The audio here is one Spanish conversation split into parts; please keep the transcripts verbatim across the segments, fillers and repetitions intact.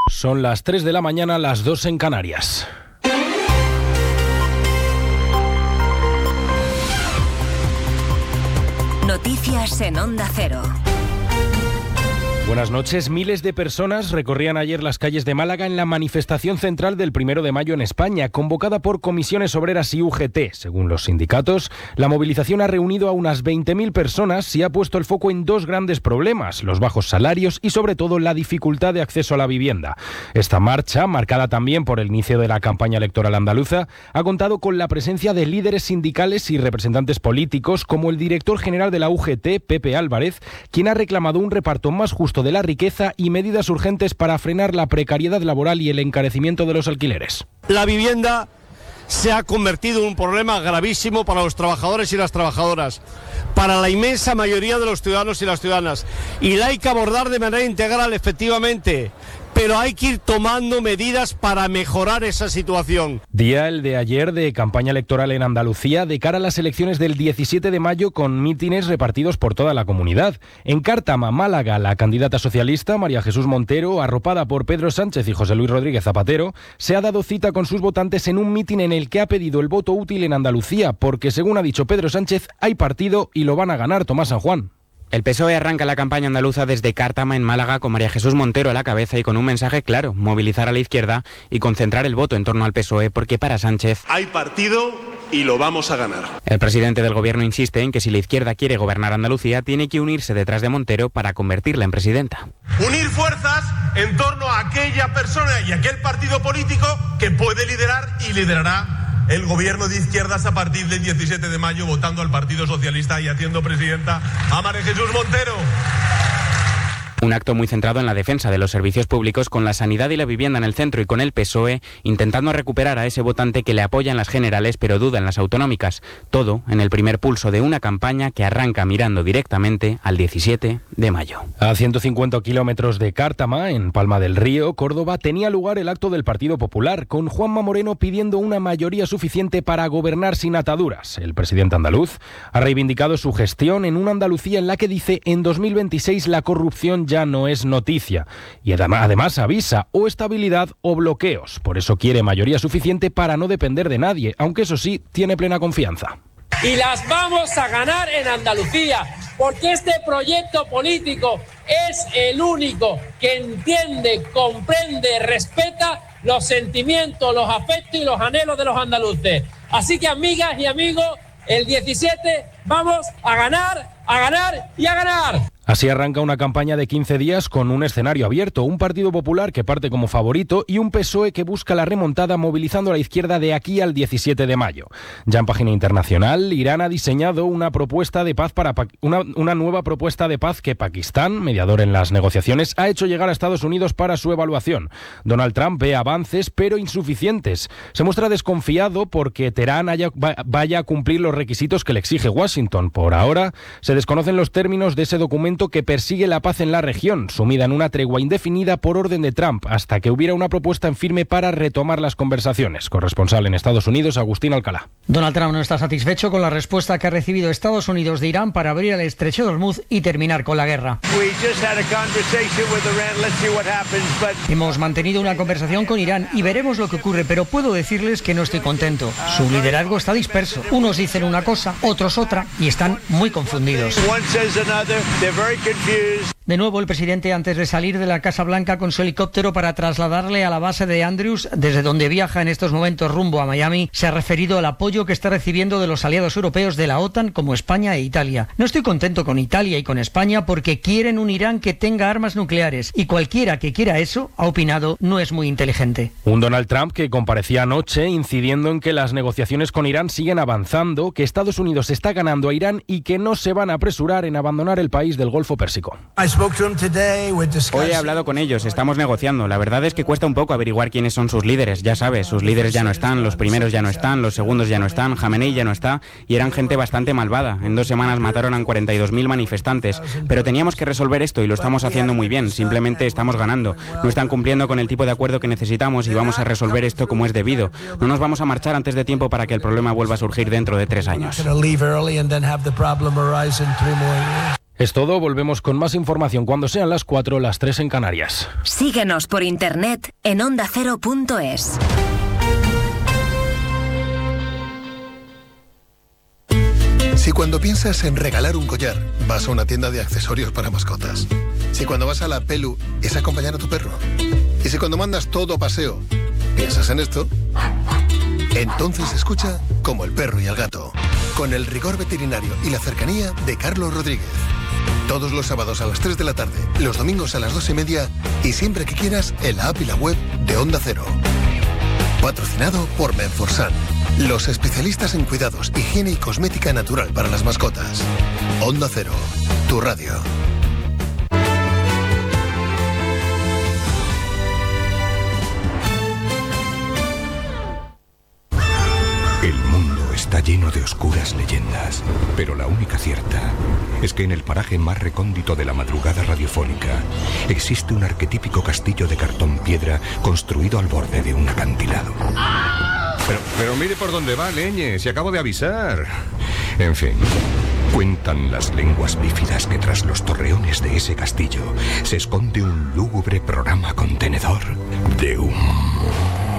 Son las tres de la mañana, las dos en Canarias. Noticias en Onda Cero. Buenas noches. Miles de personas recorrían ayer las calles de Málaga en la manifestación central del primero de mayo en España, convocada por comisiones obreras y U G T. Según los sindicatos, la movilización ha reunido a unas veinte mil personas y ha puesto el foco en dos grandes problemas: los bajos salarios y, sobre todo, la dificultad de acceso a la vivienda. Esta marcha, marcada también por el inicio de la campaña electoral andaluza, ha contado con la presencia de líderes sindicales y representantes políticos, como el director general de la U G T, Pepe Álvarez, quien ha reclamado un reparto más justo de la riqueza y medidas urgentes para frenar la precariedad laboral y el encarecimiento de los alquileres. La vivienda se ha convertido en un problema gravísimo para los trabajadores y las trabajadoras, para la inmensa mayoría de los ciudadanos y las ciudadanas, y la hay que abordar de manera integral, efectivamente, pero hay que ir tomando medidas para mejorar esa situación. Día el de ayer de campaña electoral en Andalucía de cara a las elecciones del diecisiete de mayo, con mítines repartidos por toda la comunidad. En Cártama, Málaga, la candidata socialista María Jesús Montero, arropada por Pedro Sánchez y José Luis Rodríguez Zapatero, se ha dado cita con sus votantes en un mitin en el que ha pedido el voto útil en Andalucía, porque, según ha dicho Pedro Sánchez, hay partido y lo van a ganar. Tomás San Juan. El P S O E arranca la campaña andaluza desde Cártama, en Málaga, con María Jesús Montero a la cabeza y con un mensaje claro: movilizar a la izquierda y concentrar el voto en torno al P S O E, porque para Sánchez hay partido y lo vamos a ganar. El presidente del gobierno insiste en que si la izquierda quiere gobernar Andalucía, tiene que unirse detrás de Montero para convertirla en presidenta. Unir fuerzas en torno a aquella persona y aquel partido político que puede liderar y liderará el gobierno de izquierdas a partir del diecisiete de mayo, votando al Partido Socialista y haciendo presidenta a María Jesús Montero. Un acto muy centrado en la defensa de los servicios públicos, con la sanidad y la vivienda en el centro, y con el P S O E intentando recuperar a ese votante que le apoya en las generales pero duda en las autonómicas. Todo en el primer pulso de una campaña que arranca mirando directamente al diecisiete de mayo. A ciento cincuenta kilómetros de Cártama, en Palma del Río, Córdoba, tenía lugar el acto del Partido Popular, con Juanma Moreno pidiendo una mayoría suficiente para gobernar sin ataduras. El presidente andaluz ha reivindicado su gestión en una Andalucía en la que dice en dos mil veintiséis la corrupción ya no es noticia, y además avisa o estabilidad o bloqueos. Por eso quiere mayoría suficiente para no depender de nadie, aunque eso sí, tiene plena confianza. Y las vamos a ganar en Andalucía, porque este proyecto político es el único que entiende, comprende, respeta los sentimientos, los afectos y los anhelos de los andaluces. Así que, amigas y amigos, el diecisiete vamos a ganar, a ganar y a ganar. Así arranca una campaña de quince días con un escenario abierto, un Partido Popular que parte como favorito y un P S O E que busca la remontada movilizando a la izquierda de aquí al diecisiete de mayo. Ya en página internacional, Irán ha diseñado una propuesta de paz para una, una nueva propuesta de paz que Pakistán, mediador en las negociaciones, ha hecho llegar a Estados Unidos para su evaluación. Donald Trump ve avances pero insuficientes. Se muestra desconfiado porque Teherán haya, vaya a cumplir los requisitos que le exige Washington. Por ahora, se desconocen los términos de ese documento que persigue la paz en la región, sumida en una tregua indefinida por orden de Trump, hasta que hubiera una propuesta en firme para retomar las conversaciones. Corresponsal en Estados Unidos, Agustín Alcalá. Donald Trump no está satisfecho con la respuesta que ha recibido Estados Unidos de Irán para abrir el estrecho de Hormuz y terminar con la guerra. Hemos mantenido una conversación con Irán y veremos lo que ocurre, pero puedo decirles que no estoy contento. Su liderazgo está disperso. Unos dicen una cosa, otros otra, y están muy confundidos. De nuevo, el presidente, antes de salir de la Casa Blanca con su helicóptero para trasladarle a la base de Andrews, desde donde viaja en estos momentos rumbo a Miami, se ha referido al apoyo que está recibiendo de los aliados europeos de la OTAN, como España e Italia. No estoy contento con Italia y con España porque quieren un Irán que tenga armas nucleares, y cualquiera que quiera eso, ha opinado, no es muy inteligente. Un Donald Trump que comparecía anoche incidiendo en que las negociaciones con Irán siguen avanzando, que Estados Unidos está ganando a Irán y que no se van a apresurar en abandonar el país del Golfo Pérsico. Hoy he hablado con ellos, estamos negociando. La verdad es que cuesta un poco averiguar quiénes son sus líderes. Ya sabes, sus líderes ya no están, los primeros ya no están, los segundos ya no están, Jamenei ya no está, y eran gente bastante malvada. En dos semanas mataron a cuarenta y dos mil manifestantes. Pero teníamos que resolver esto y lo estamos haciendo muy bien. Simplemente estamos ganando. No están cumpliendo con el tipo de acuerdo que necesitamos y vamos a resolver esto como es debido. No nos vamos a marchar antes de tiempo para que el problema vuelva a surgir dentro de tres años. Es todo, volvemos con más información cuando sean las cuatro, las tres en Canarias. Síguenos por internet en onda cero punto es. Si cuando piensas en regalar un collar, vas a una tienda de accesorios para mascotas. Si cuando vas a la Pelu, es acompañar a tu perro. Y si cuando mandas todo a paseo, piensas en esto, entonces escucha Como el perro y el gato, con el rigor veterinario y la cercanía de Carlos Rodríguez. Todos los sábados a las tres de la tarde, los domingos a las dos y media y siempre que quieras en la app y la web de Onda Cero. Patrocinado por Menforsan, los especialistas en cuidados, higiene y cosmética natural para las mascotas. Onda Cero, tu radio. El mundo está lleno de oscuras leyendas, pero la única cierta es que en el paraje más recóndito de la madrugada radiofónica existe un arquetípico castillo de cartón piedra construido al borde de un acantilado. Pero, pero mire por dónde va, leñe, si acabo de avisar. En fin, cuentan las lenguas bífidas que tras los torreones de ese castillo se esconde un lúgubre programa contenedor de humo.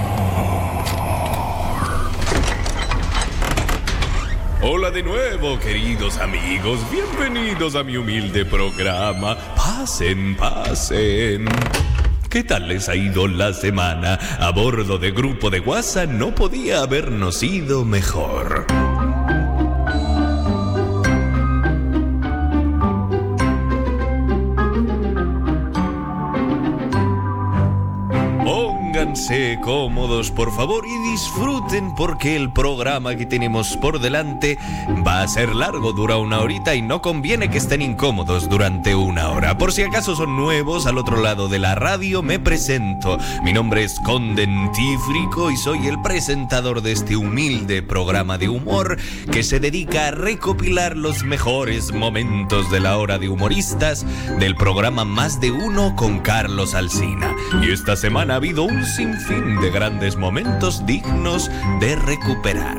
Hola de nuevo, queridos amigos, bienvenidos a mi humilde programa. Pasen, pasen. ¿Qué tal les ha ido la semana? A bordo de Grupo de WhatsApp no podía habernos ido mejor. Pónganse cómodos, por favor, y disfruten porque el programa que tenemos por delante va a ser largo, dura una horita y no conviene que estén incómodos durante una hora. Por si acaso son nuevos al otro lado de la radio, me presento. Mi nombre es Condentífrico y soy el presentador de este humilde programa de humor que se dedica a recopilar los mejores momentos de la hora de humoristas del programa Más de Uno con Carlos Alsina. Y esta semana ha habido un sinfín de grandes momentos dignos de recuperar.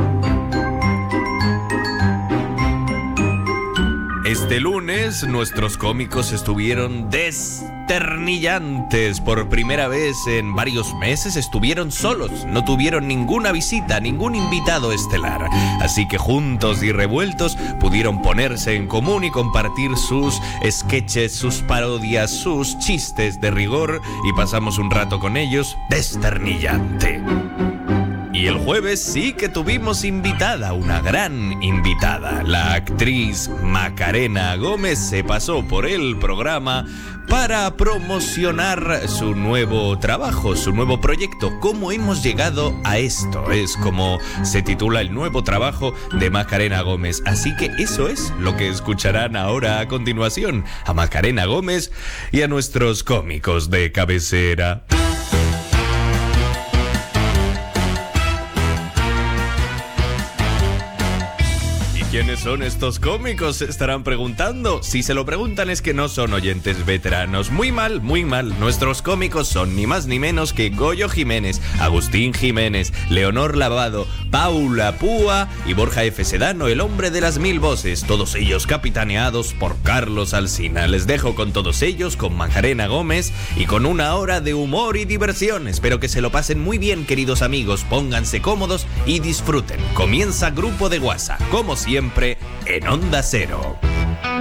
Este lunes nuestros cómicos estuvieron desternillantes. Por primera vez en varios meses estuvieron solos. No tuvieron ninguna visita, ningún invitado estelar. Así que juntos y revueltos pudieron ponerse en común y compartir sus sketches, sus parodias, sus chistes de rigor y pasamos un rato con ellos desternillante. Y el jueves sí que tuvimos invitada, una gran invitada. La actriz Macarena Gómez se pasó por el programa para promocionar su nuevo trabajo, su nuevo proyecto. ¿Cómo hemos llegado a esto? Es como se titula el nuevo trabajo de Macarena Gómez. Así que eso es lo que escucharán ahora a continuación. A Macarena Gómez y a nuestros cómicos de cabecera. ¿Quiénes son estos cómicos? Se estarán preguntando. Si se lo preguntan es que no son oyentes veteranos. Muy mal, muy mal. Nuestros cómicos son ni más ni menos que Goyo Jiménez, Agustín Jiménez, Leonor Lavado, Paula Púa y Borja F. Sedano, el hombre de las mil voces. Todos ellos capitaneados por Carlos Alsina. Les dejo con todos ellos, con Macarena Gómez y con una hora de humor y diversión. Espero que se lo pasen muy bien, queridos amigos. Pónganse cómodos y disfruten. Comienza Grupo de WhatsApp, como siempre, en Onda Cero.